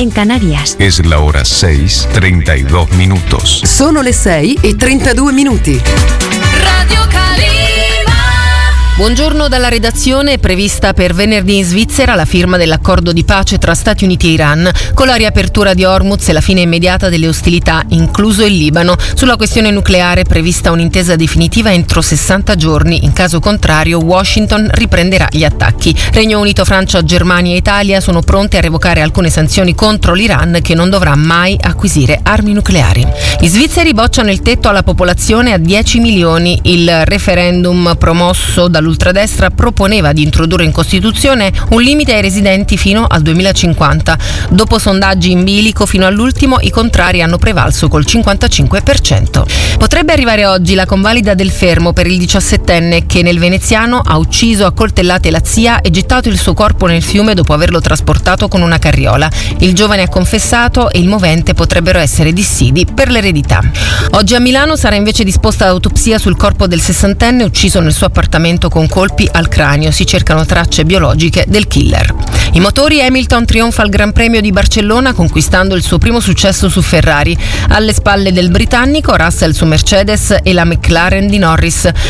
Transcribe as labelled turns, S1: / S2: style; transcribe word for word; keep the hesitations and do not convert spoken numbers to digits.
S1: en Canarias.
S2: Es la hora seis, treinta y dos minutos.
S3: Sono le sei e trentadue minuti.
S4: Radio Calima.
S5: Buongiorno dalla redazione. È prevista per venerdì in Svizzera la firma dell'accordo di pace tra Stati Uniti e Iran, con la riapertura di Hormuz e la fine immediata delle ostilità, incluso il Libano. Sulla questione nucleare è prevista un'intesa definitiva entro sessanta giorni. In caso contrario, Washington riprenderà gli attacchi. Regno Unito, Francia, Germania e Italia sono pronte a revocare alcune sanzioni contro l'Iran, che non dovrà mai acquisire armi nucleari. Gli svizzeri bocciano il tetto alla popolazione a dieci milioni. Il referendum promosso dall'ultradestra proponeva di introdurre in Costituzione un limite ai residenti fino al duemilacinquanta. Dopo sondaggi in bilico, fino all'ultimo i contrari hanno prevalso col cinquantacinque per cento. Potrebbe arrivare oggi la convalida del fermo per il diciassettenne che nel veneziano ha ucciso a coltellate la zia e gettato il suo corpo nel fiume dopo averlo trasportato con una carriola. Il giovane ha confessato e il movente potrebbero essere dissidi per l'eredità. Oggi a Milano sarà invece disposta l'autopsia sul corpo del sessantenne ucciso nel suo appartamento con colpi al cranio. Si cercano tracce biologiche del killer. I motori, Hamilton trionfa al Gran Premio di Barcellona conquistando il suo primo successo su Ferrari. Alle spalle del britannico, Russell su Mercedes e la McLaren di Norris.